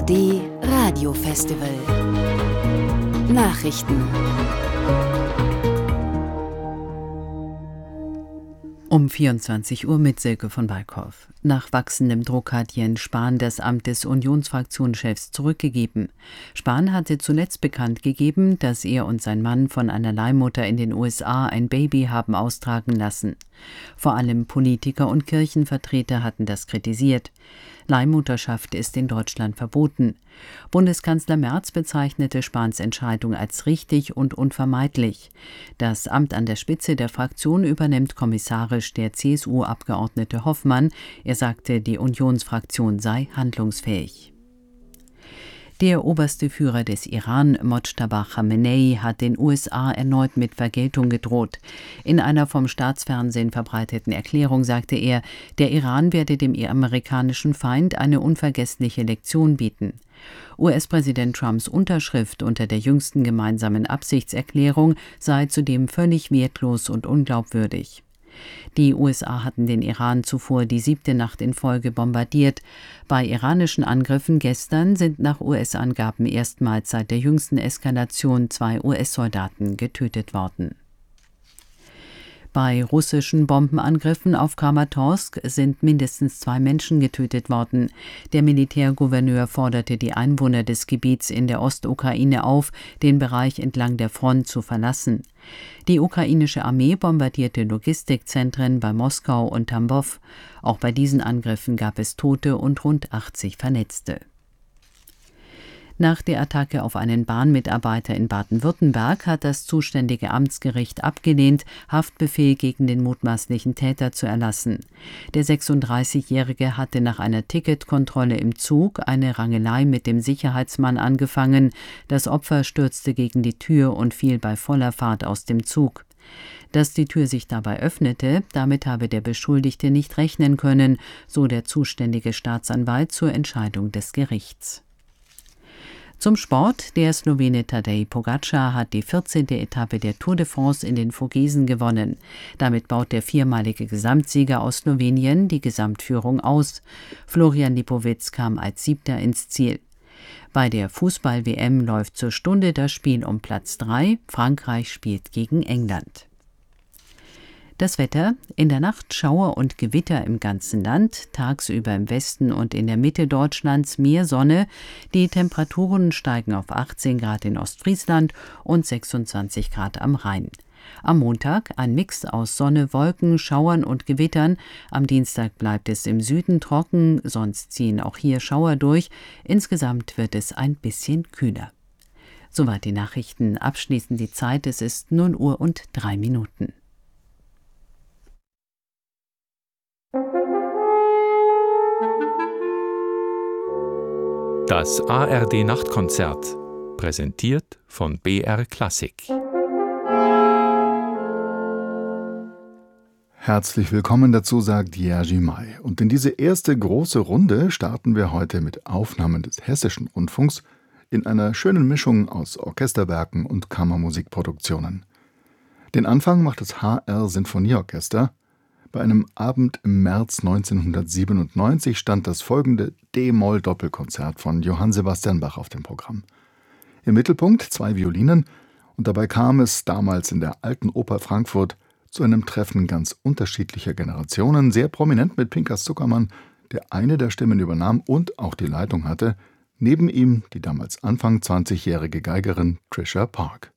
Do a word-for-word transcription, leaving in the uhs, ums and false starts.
A R D Radiofestival. Nachrichten. Um vierundzwanzig Uhr mit Silke von Walkhoff. Nach wachsendem Druck hat Jens Spahn das Amt des Unionsfraktionschefs zurückgegeben. Spahn hatte zuletzt bekannt gegeben, dass er und sein Mann von einer Leihmutter in den U S A ein Baby haben austragen lassen. Vor allem Politiker und Kirchenvertreter hatten das kritisiert. Leihmutterschaft ist in Deutschland verboten. Bundeskanzler Merz bezeichnete Spahns Entscheidung als richtig und unvermeidlich. Das Amt an der Spitze der Fraktion übernimmt kommissarisch der C S U-Abgeordnete Hoffmann. Er sagte, die Unionsfraktion sei handlungsfähig. Der oberste Führer des Iran, Mojtaba Khamenei, hat den U S A erneut mit Vergeltung gedroht. In einer vom Staatsfernsehen verbreiteten Erklärung sagte er, der Iran werde dem amerikanischen Feind eine unvergessliche Lektion bieten. U S-Präsident Trumps Unterschrift unter der jüngsten gemeinsamen Absichtserklärung sei zudem völlig wertlos und unglaubwürdig. Die U S A hatten den Iran zuvor die siebte Nacht in Folge bombardiert. Bei iranischen Angriffen gestern sind nach U S-Angaben erstmals seit der jüngsten Eskalation zwei U S-Soldaten getötet worden. Bei russischen Bombenangriffen auf Kramatorsk sind mindestens zwei Menschen getötet worden. Der Militärgouverneur forderte die Einwohner des Gebiets in der Ostukraine auf, den Bereich entlang der Front zu verlassen. Die ukrainische Armee bombardierte Logistikzentren bei Moskau und Tambov. Auch bei diesen Angriffen gab es Tote und rund achtzig Verletzte. Nach der Attacke auf einen Bahnmitarbeiter in Baden-Württemberg hat das zuständige Amtsgericht abgelehnt, Haftbefehl gegen den mutmaßlichen Täter zu erlassen. Der sechsunddreißigjährige hatte nach einer Ticketkontrolle im Zug eine Rangelei mit dem Sicherheitsmann angefangen. Das Opfer stürzte gegen die Tür und fiel bei voller Fahrt aus dem Zug. Dass die Tür sich dabei öffnete, damit habe der Beschuldigte nicht rechnen können, so der zuständige Staatsanwalt zur Entscheidung des Gerichts. Zum Sport. Der Slowene Tadej Pogačar hat die vierzehnte Etappe der Tour de France in den Vogesen gewonnen. Damit baut der viermalige Gesamtsieger aus Slowenien die Gesamtführung aus. Florian Lipowitz kam als Siebter ins Ziel. Bei der Fußball-W M läuft zur Stunde das Spiel um Platz drei. Frankreich spielt gegen England. Das Wetter: In der Nacht Schauer und Gewitter im ganzen Land, tagsüber im Westen und in der Mitte Deutschlands mehr Sonne. Die Temperaturen steigen auf achtzehn Grad in Ostfriesland und sechsundzwanzig Grad am Rhein. Am Montag ein Mix aus Sonne, Wolken, Schauern und Gewittern. Am Dienstag bleibt es im Süden trocken, sonst ziehen auch hier Schauer durch. Insgesamt wird es ein bisschen kühler. Soweit die Nachrichten. Abschließend die Zeit. Es ist null Uhr und drei Minuten. Das A R D-Nachtkonzert, präsentiert von B R Klassik. Herzlich willkommen dazu, sagt Jerzy May. Und in diese erste große Runde starten wir heute mit Aufnahmen des Hessischen Rundfunks in einer schönen Mischung aus Orchesterwerken und Kammermusikproduktionen. Den Anfang macht das H R-Sinfonieorchester. Bei einem Abend im März neunzehnhundertsiebenundneunzig stand das folgende D-Moll-Doppelkonzert von Johann Sebastian Bach auf dem Programm. Im Mittelpunkt zwei Violinen, und dabei kam es damals in der Alten Oper Frankfurt zu einem Treffen ganz unterschiedlicher Generationen, sehr prominent mit Pinkas Zuckermann, der eine der Stimmen übernahm und auch die Leitung hatte, neben ihm die damals Anfang zwanzigjährige Geigerin Tricia Park.